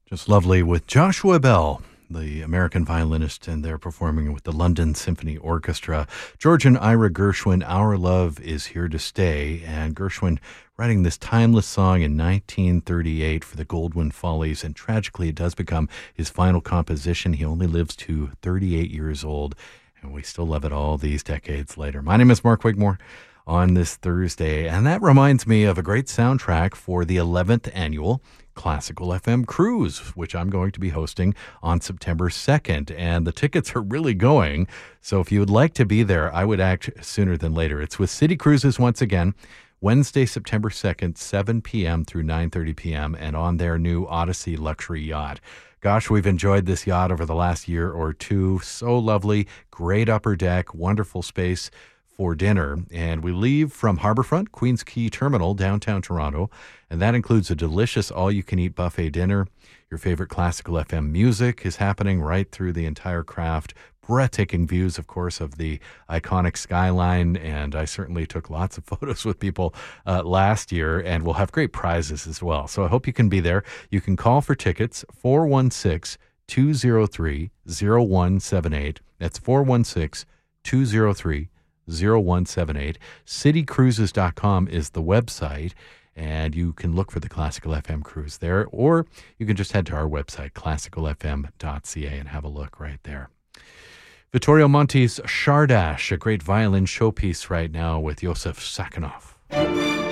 Just lovely with Joshua Bell, the American violinist, and they're performing with the London Symphony Orchestra. George and Ira Gershwin, Our Love is Here to Stay. And Gershwin writing this timeless song in 1938 for the Goldwyn Follies. And tragically, it does become his final composition. He only lives to 38 years old, and we still love it all these decades later. My name is Mark Wigmore on this Thursday, and that reminds me of a great soundtrack for the 11th annual Classical FM Cruise, which I'm going to be hosting on September 2nd, and the tickets are really going, so if you would like to be there, I would act sooner than later. It's with City Cruises once again, Wednesday, September 2nd, 7 p.m. through 9:30 p.m., and on their new Odyssey luxury yacht. Gosh, we've enjoyed this yacht over the last year or two. So lovely, great upper deck, wonderful space for dinner. And we leave from Harbourfront, Queens Quay Terminal, downtown Toronto. And that includes a delicious all-you-can-eat buffet dinner. Your favorite classical FM music is happening right through the entire craft. Breathtaking views, of course, of the iconic skyline. And I certainly took lots of photos with people last year. And we'll have great prizes as well. So I hope you can be there. You can call for tickets, 416-203-0178. That's 416-203-0178. Citycruises.com is the website, and you can look for the Classical FM Cruise there, or you can just head to our website, classicalfm.ca, and have a look right there. Vittorio Monti's Shardash, a great violin showpiece right now with Josef Sakhanov.